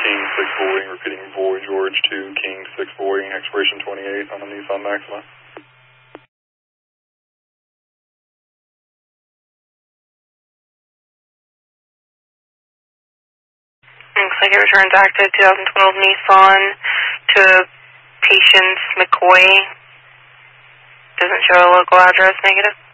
King 6 Boeing, repeating Voy George 2, King 6 Boeing, expiration 28 on the Nissan Maxima. Looks like it returns active 2012 Nissan to Patience McCoy. Doesn't show a local address, negative.